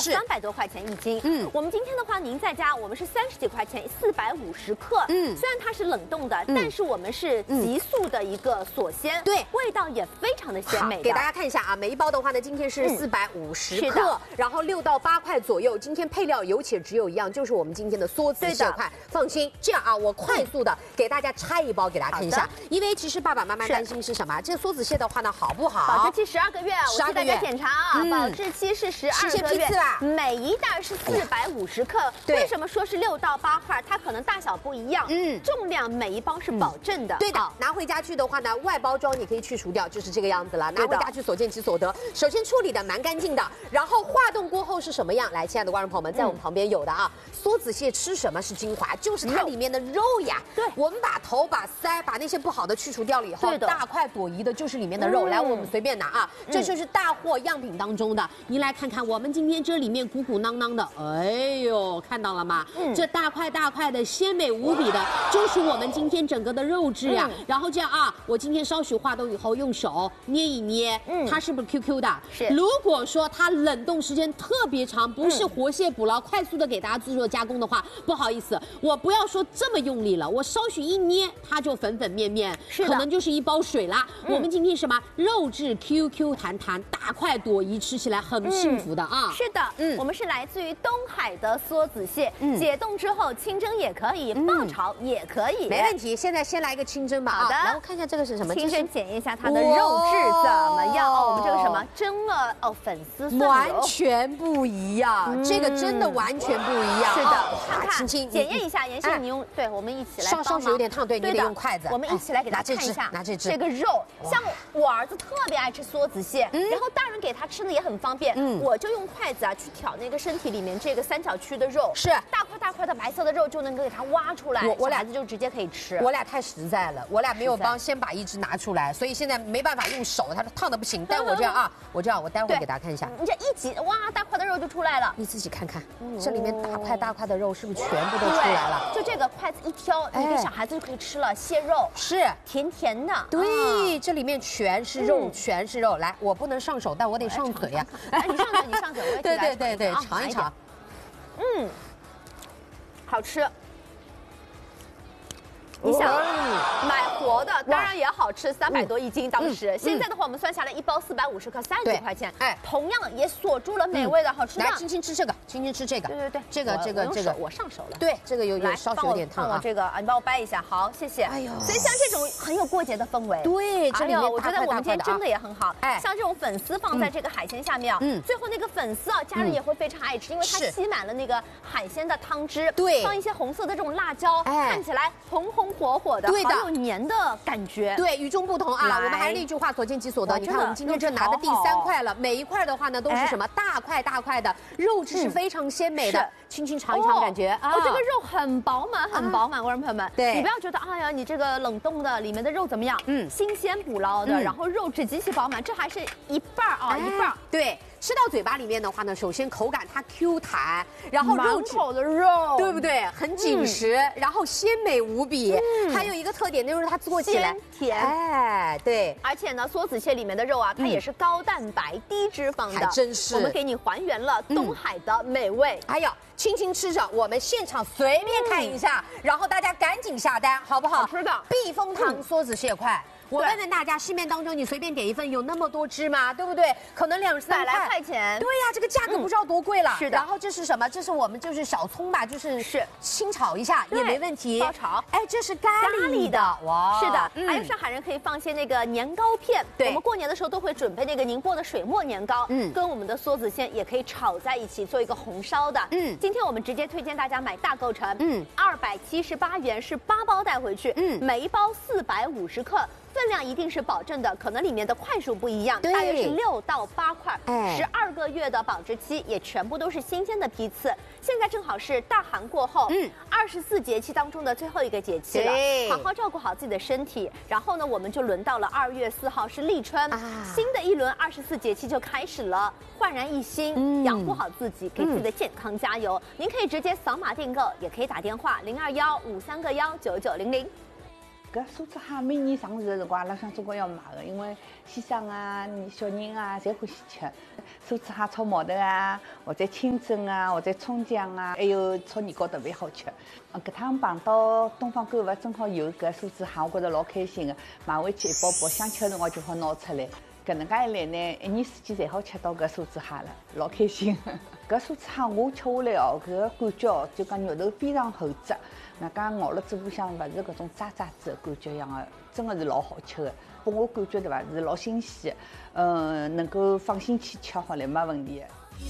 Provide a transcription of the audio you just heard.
300多块钱一斤。我们今天的话，您在家我们是30几块钱，450克。虽然它是冷冻的，但是我们是急速的一个锁鲜， 对， 味道也非常的鲜美。 给大家看一下啊，每一包的话呢，今天是450克，然后6到8块左右。今天配料有且只有一样，就是我们今天的梭子蟹块。放心，这样啊，我快速的给大家拆一包给大家看一下，因为其实爸爸妈妈担心是什么？这个梭子蟹的话呢，好不好？ 保质期12个月，我替大家检查啊，保质期是12个月，每一袋是450克。为什么说是6到8块？它可能大小不一样，重量每一包是保证的。 对的，拿回家去的话呢，外包装你可以去除掉，就是这个样子了。拿回家去所见即所得。首先处理的蛮干净的，然后化冻过后是什么样？来，亲爱的观众朋友们，在我们旁边有的啊，梭子蟹吃什么是精华？就是它里面的肉呀。对，我们把头、把腮、把那些不好的去除掉了以后，大快朵颐的就是里面的肉。来，我们随便拿啊，这就是大货样品当中的。您来看看，我们今天这里面鼓鼓囊囊的，哎呦，看到了吗？这大块大块的，鲜美无比的，就是我们今天整个的肉质呀。然后这样啊，我今天稍许化冻以后，用手捏一捏，它是不是 QQ 的？是。如果说它冷冻时间特别长，不是活蟹捕捞，快速的给大家制作加工的话，不好意思，我不要说这么用力了，我稍许一捏，它就粉粉面面，可能就是一包水啦。我们今天什么肉质 QQ 弹弹，大块朵颐，吃起来很幸福的啊。 是的，我们是来自于东海的梭子蟹，解冻之后清蒸也可以，爆炒也可以， 没问题。现在先来一个清蒸吧。好的，来我看一下这个是什么？ 清蒸检验一下它的肉质怎么样哦。我们这个什么蒸了哦，粉丝蒜油完全不一样，这个真的完全不一样。 是的，看看轻轻检验一下。妍希，你用对，我们一起来帮忙。 稍许有点烫，对，你得用筷子。 我们一起来给大家看一下， 拿这只这个肉，像我儿子特别爱吃梭子蟹，然后大人给他吃的也很方便。我就用筷子啊去挑那个身体里面这个三角区的肉，是大块大块的白色的肉就能给它挖出来，我俩就直接可以吃。 我俩太实在了，我俩没有先把一只拿出来，所以现在没办法用手，它烫的不行。但我这样啊，我待会给大家看一下， 你这一挤，哇，大块的肉就出来了。 你自己看看，这里面大块大块的肉是不是全部都出来了？ 就这个筷子一挑，你给小孩子就可以吃了。蟹肉是甜甜的， 对，这里面全是肉，全是肉。来，我不能上手，但我得上嘴呀。 哎，你上嘴，你上嘴，我也对，尝一尝。 好吃。你想买活的，当然也好吃，300多一斤。当时现在的话，我们算下来一包450克，30几块钱。哎，同样也锁住了美味的好吃的。 来，轻轻吃这个，轻轻吃这个。 对， 这个， 我上手了。 对，这个有稍许有点烫啊。 我这个啊，你帮我掰一下，好，谢谢。哎呦，所以像这种很有过节的氛围。 对，这里面我觉得我们今天蒸的也很好。 哎， 像这种粉丝放在这个海鲜下面啊，最后那个粉丝啊，家人也会非常爱吃，因为它吸满了那个海鲜的汤汁。对，放一些红色的这种辣椒，看起来红红火火的。对。好有黏的感觉， 对，与众不同啊！我们还是那句话，所见即所得。你看，我们今天这拿的第3块了，每一块的话呢，都是什么大块大块的，肉质是非常鲜美的。轻轻尝一尝，感觉这个肉很饱满，很饱满，观众朋友们，对，你不要觉得哎呀，你这个冷冻的里面的肉怎么样？新鲜捕捞的，然后肉质极其饱满，这还是一半啊，一半。对。 吃到嘴巴里面的话呢，首先口感它 Q 弹，然后肉质的肉， 对不对？很紧实，然后鲜美无比。还有一个特点就是它做起来甜， 哎，对。 而且呢，梭子蟹里面的肉啊，它也是高蛋白、低脂肪的， 还真是。 我们给你还原了东海的美味。 哎呀，轻轻吃着，我们现场随便看一下，然后大家赶紧下单，好不好？ 好吃的避风塘梭子蟹块。我问问大家，市面当中你随便点一份，有那么多只吗？对不对？可能2、3 100来块钱。 对呀，这个价格不知道多贵了。 是的。 然后这是什么？这是我们就是小葱吧，就是清炒一下也没问题。 爆炒。 哎，这是咖喱的，哇。 是的。还有上海人可以放些那个年糕片。对。我们过年的时候都会准备那个宁波的水磨年糕，跟我们的梭子蟹也可以炒在一起做一个红烧的。今天我们直接推荐大家买大购成，278元是8包带回去，每一包450克。分量一定是保证的，可能里面的块数不一样，大约是6到8块，12个月的保质期，也全部都是新鲜的批次。现在正好是大寒过后，24节气当中的最后一个节气了，好好照顾好自己的身体。然后呢，我们就轮到了2月4号是立春，新的一轮24节气就开始了，焕然一新，养护好自己，给自己的健康加油。您可以直接扫码订购，也可以打电话0215319900。 搿梭子蟹每年上市的辰光，阿拉想总归要买的，因为先生啊、小人啊，侪欢喜吃。梭子蟹炒毛豆啊，或者清蒸啊，或者葱姜啊，还有炒年糕特别好吃。搿趟碰到东方购物正好有搿梭子蟹，我觉着老开心的，买回去一包包，想吃的辰光就好拿出来。搿能介一来呢，一年四季侪好吃到搿梭子蟹了，老开心。搿梭子蟹我吃下来哦，搿个感觉哦，就讲肉头非常厚质，外加咬了嘴巴向勿是搿种渣渣子的感觉一样的，真的是老好吃的。拨我感觉对伐，是老新鲜的，能够放心去吃好了，没问题的。